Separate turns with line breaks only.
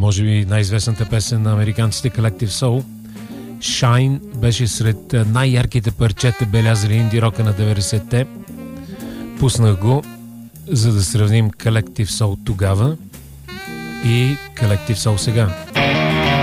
може би най-известната песен на американците Collective Soul. Shine беше сред най-ярките парчета, белязали инди рока на 90-те. Пуснах го, за да сравним Collective Soul тогава и Collective Soul сега.